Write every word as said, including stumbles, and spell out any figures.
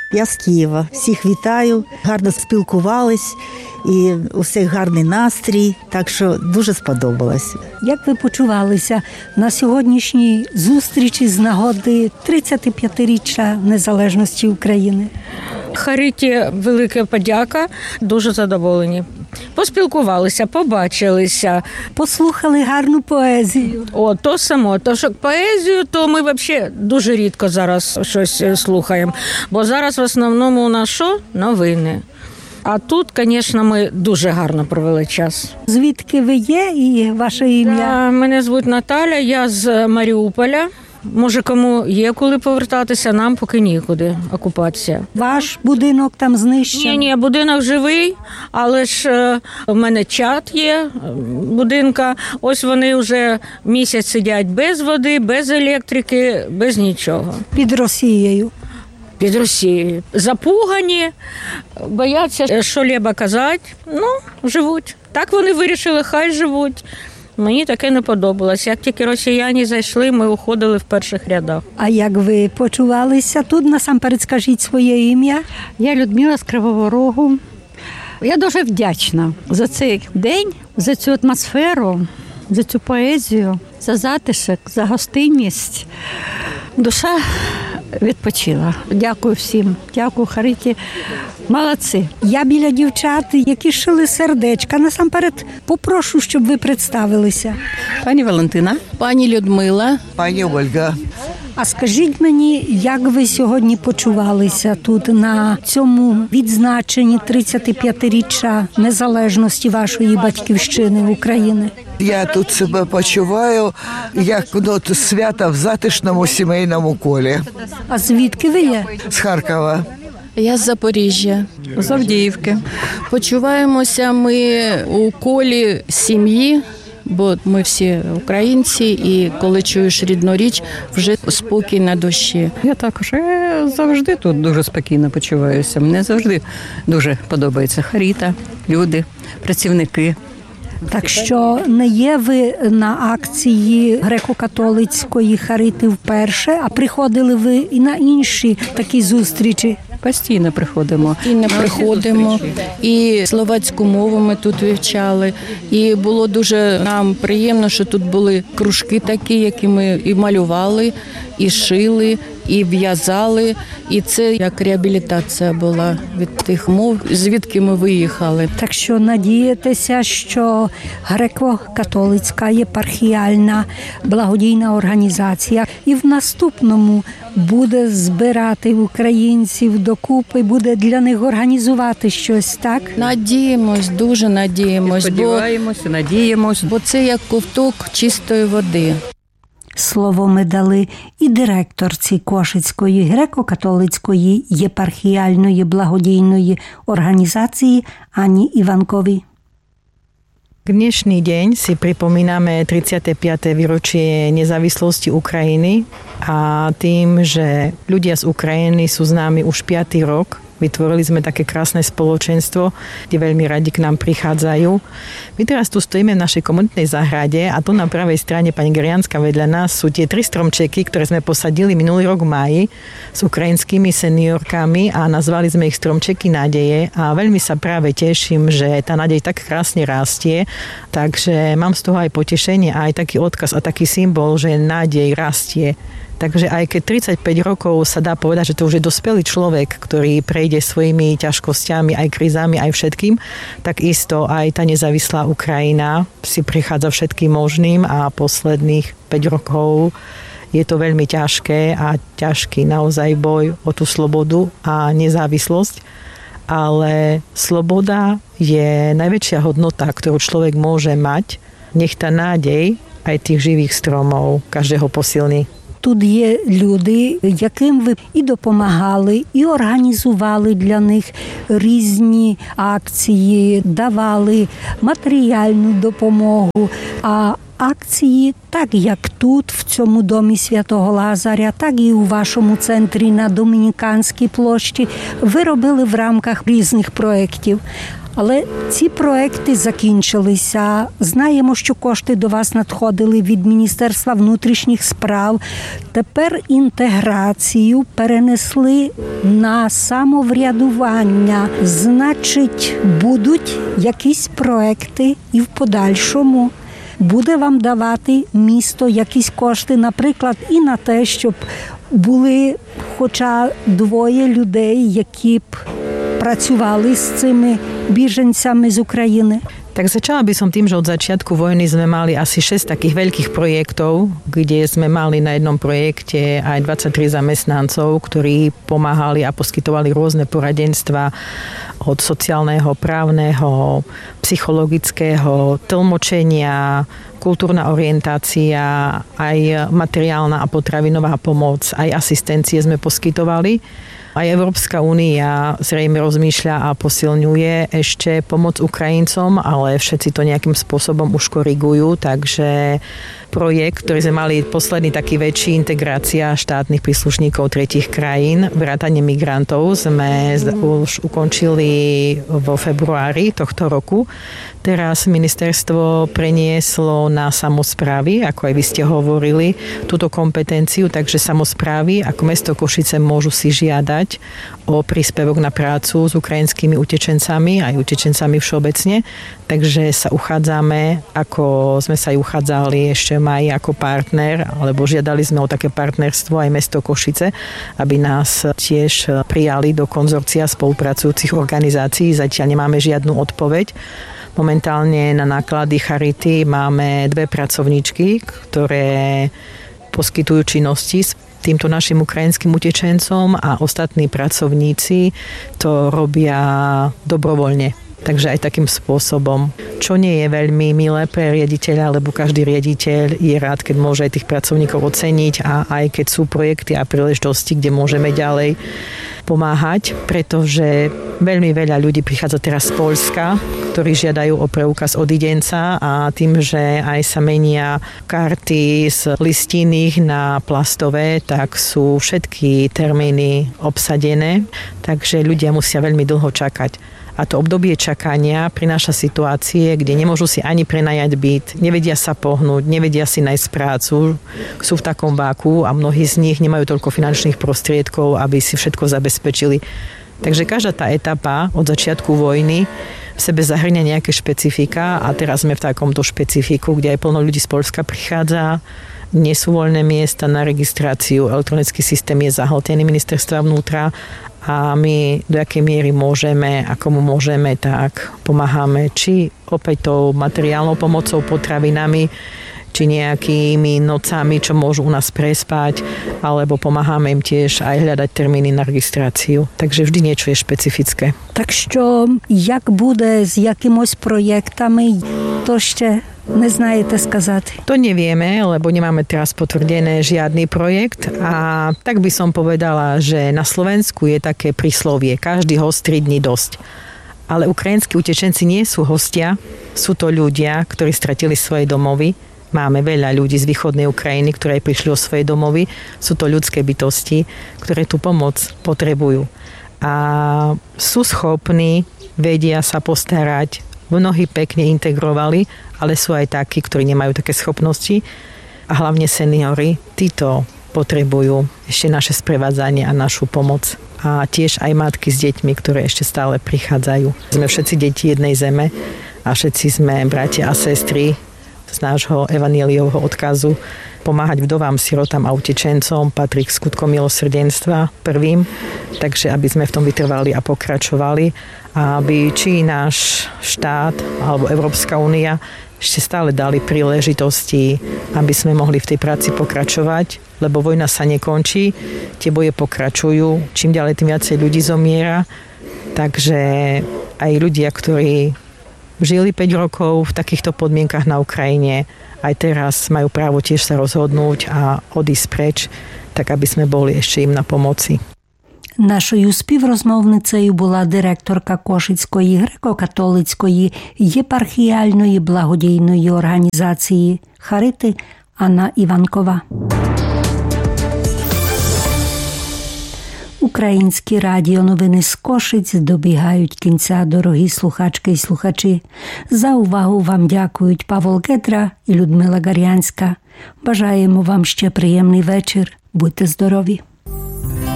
Я з Києва. Всіх вітаю, гарно спілкувались і у всіх гарний настрій, так що дуже сподобалось. Як ви почувалися на сьогоднішній зустрічі з нагоди тридцятип'ятиріччя незалежності України? Хариті велика подяка, дуже задоволені. Поспілкувалися, побачилися. Послухали гарну поезію. О, то само. То, що поезію, то ми взагалі дуже рідко зараз щось слухаємо. Бо зараз в основному у нас що? Новини. А тут, звісно, ми дуже гарно провели час. Звідки ви є і ваше ім'я? Мене звуть Наталя, я з Маріуполя. Може, кому є коли повертатися, нам поки нікуди, окупація. Ваш будинок там знищений? Ні, ні, будинок живий, але ж е, в мене чат є, будинка. Ось вони вже місяць сидять без води, без електрики, без нічого. Під Росією? Під Росією. Запугані, бояться, що лєба казати, ну, живуть. Так вони вирішили, хай живуть. Мені таке не подобалось. Як тільки росіяни зайшли, ми уходили в перших рядах. А як ви почувалися тут? Насамперед скажіть своє ім'я. Я Людмила з Кривого Рогу. Я дуже вдячна за цей день, за цю атмосферу, за цю поезію, за затишок, за гостинність. Душа відпочила. Дякую всім. Дякую, Хариті. Молодці. Я біля дівчат, які шили сердечка. Насамперед попрошу, щоб ви представилися. Пані Валентина. Пані Людмила. Пані Ольга. А скажіть мені, як ви сьогодні почувалися тут на цьому відзначенні тридцятип'ятиріччя незалежності вашої батьківщини України? Я тут себе почуваю, як ну, свято в затишному сімейному колі. А звідки ви є? З Харкова. Я з Запоріжжя. З Авдіївки. Почуваємося ми у колі сім'ї, бо ми всі українці, і коли чуєш рідну річ, вже спокій на душі. Я також я завжди тут дуже спокійно почуваюся. Мені завжди дуже подобається Харіта, люди, працівники. Так що не є ви на акції греко-католицької Харити вперше, а приходили ви і на інші такі зустрічі? Постійно приходимо. Постійно приходимо, і словацьку мову ми тут вивчали. І було дуже нам приємно, що тут були кружки такі, які ми і малювали, і шили, і в'язали. І це як реабілітація була від тих мов, звідки ми виїхали. Так що надієтеся, що греко-католицька єпархіальна благодійна організація і в наступному буде збирати українців докупи, буде для них організувати щось, так? Надіємось, дуже надіємось. Сподіваємося, бо, надіємось. Бо це як ковток чистої води. Слово ми дали і директорці Кошицької греко-католицької єпархіальної благодійної організації Ані Іванковій. Dnešný deň si pripomíname tridsiate piate výročie nezávislosti Ukrajiny a tým, že ľudia z Ukrajiny sú s nami už piaty rok, vytvorili sme také krásne spoločenstvo, kde veľmi radi k nám prichádzajú. My teraz tu stojíme v našej komunitnej záhrade a tu na pravej strane pani Gerianská vedľa nás sú tie tri stromčeky, ktoré sme posadili minulý rok v máji s ukrajinskými seniorkami a nazvali sme ich stromčeky nádeje a veľmi sa práve teším, že tá nádej tak krásne rastie, takže mám z toho aj potešenie a aj taký odkaz a taký symbol, že nádej rastie. Takže aj keď tridsaťpäť rokov sa dá povedať, že to už je dospelý človek, ktorý prejde svojimi ťažkosťami, aj krízami, aj všetkým, tak isto aj tá nezávislá Ukrajina si prichádza všetkým možným a posledných päť rokov je to veľmi ťažké a ťažký naozaj boj o tú slobodu a nezávislosť. Ale sloboda je najväčšia hodnota, ktorú človek môže mať. Nech tá nádej aj tých živých stromov každého posilní. Тут є люди, яким ви і допомагали, і організували для них різні акції, давали матеріальну допомогу. А акції, так як тут, в цьому домі Святого Лазаря, так і у вашому центрі на Домініканській площі, ви робили в рамках різних проєктів. Але ці проекти закінчилися. Знаємо, що кошти до вас надходили від Міністерства внутрішніх справ. Тепер інтеграцію перенесли на самоврядування. Значить, будуть якісь проекти і в подальшому буде вам давати місто якісь кошти, наприклад, і на те, щоб були хоча двоє людей, які б працювали з цими біженцями з України? Tak začala by som tým, že od začiatku vojny sme mali asi šesť takých veľkých projektov, kde sme mali na jednom projekte aj dvadsaťtri zamestnancov, ktorí pomáhali a poskytovali rôzne poradenstva od sociálneho, právneho, psychologického, tlmočenia, kultúrna orientácia, aj materiálna a potravinová pomoc, aj asistencie sme poskytovali. Aj Európska únia zrejme rozmýšľa a posilňuje ešte pomoc Ukrajincom, ale všetci to nejakým spôsobom už korigujú, takže projekt, ktorý sme mali posledný taký väčší, integrácia štátnych príslušníkov tretích krajín, vrátane migrantov, sme už ukončili vo februári tohto roku. Teraz ministerstvo prenieslo na samosprávy, ako aj vy ste hovorili, túto kompetenciu, takže samosprávy ako mesto Košice môžu si žiadať o príspevok na prácu s ukrajinskými utečencami, aj utečencami všeobecne. Takže sa uchádzame, ako sme sa aj uchádzali ešte maj ako partner, alebo žiadali sme o také partnerstvo aj mesto Košice, aby nás tiež prijali do konzorcia spolupracujúcich organizácií. Zatiaľ nemáme žiadnu odpoveď. Momentálne na náklady charity máme dve pracovníčky, ktoré poskytujú činnosti s týmto našim ukrajinským utečencom a ostatní pracovníci to robia dobrovoľne. Takže aj takým spôsobom, čo nie je veľmi milé pre riaditeľa, lebo každý riaditeľ je rád, keď môže aj tých pracovníkov oceniť a aj keď sú projekty a príležitosti, kde môžeme ďalej pomáhať, pretože veľmi veľa ľudí prichádza teraz z Poľska, ktorí žiadajú o preukaz odidenca a tým, že aj sa menia karty z listinných na plastové, tak sú všetky termíny obsadené, takže ľudia musia veľmi dlho čakať. A to obdobie čakania prináša situácie, kde nemôžu si ani prenajať byt, nevedia sa pohnúť, nevedia si nájsť prácu, sú v takom váku a mnohí z nich nemajú toľko finančných prostriedkov, aby si všetko zabezpečili. Takže každá tá etapa od začiatku vojny v sebe zahrňa nejaké špecifika a teraz sme v takomto špecifiku, kde aj plno ľudí z Poľska prichádza, nie sú voľné miesta na registráciu, elektronický systém je zahltený ministerstva vnútra a my do akej miery môžeme, ako mu môžeme, tak pomáhame či opäť tou materiálnou pomocou, potravinami, či nejakými nocami, čo môžu u nás prespať, alebo pomáhame im tiež aj hľadať termíny na registráciu. Takže vždy niečo je špecifické. Так що, як буде з якимось проєктами, то ще не знаєте сказати? To nevieme, lebo nemáme teraz potvrdené žiadny projekt a tak by som povedala, že na Slovensku je také príslovie, každý host tri dni dosť. Ale ukrajinskí utečenci nie sú hostia, sú to ľudia, ktorí stratili svoje domovy. Máme veľa ľudí z východnej Ukrajiny, ktoré prišli o svoje domovy. Sú to ľudské bytosti, ktoré tú pomoc potrebujú. A sú schopní, vedia sa postarať, mnohí pekne integrovali, ale sú aj takí, ktorí nemajú také schopnosti. A hlavne seniori, títo potrebujú ešte naše sprevádzanie a našu pomoc. A tiež aj matky s deťmi, ktoré ešte stále prichádzajú. Sme všetci deti jednej zeme a všetci sme bratia a sestry z nášho evanjeliovho odkazu. Pomáhať vdovám, sirotám a utečencom patrí k skutkom milosrdenstva prvým, takže aby sme v tom vytrvali a pokračovali, a aby či náš štát alebo Európska únia ešte stále dali príležitosti, aby sme mohli v tej práci pokračovať, lebo vojna sa nekončí, tie boje pokračujú, čím ďalej tým viacej ľudí zomiera, takže aj ľudia, ktorí žili päť rokov v takýchto podmienkach na Ukrajine, aj teraz majú právo tiež sa rozhodnúť a odísť preč, tak aby sme boli ešte im na pomoci. Нашою співрозмовницею була директорка Кошицької греко-католицької єпархіальної благодійної організації Харити Анна Іванкова. Українські радіоновини з Кошиць добігають кінця, дорогі слухачки і слухачі. За увагу вам дякують Павел Гедра і Людмила Гар'янська. Бажаємо вам ще приємний вечір. Будьте здорові!